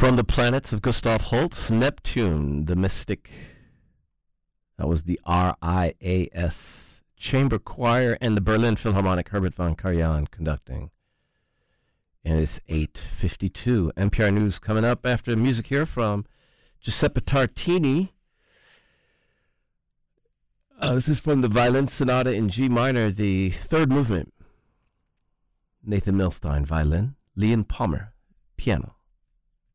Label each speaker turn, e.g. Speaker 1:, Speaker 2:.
Speaker 1: From the Planets of Gustav Holst, Neptune, the Mystic. That was the RIAS Chamber Choir and the Berlin Philharmonic, Herbert von Karajan conducting. And it's 8:52. NPR News coming up after music here from Giuseppe Tartini. This is from the Violin Sonata in G minor, the third movement. Nathan Milstein, violin. Leon Palmer, piano.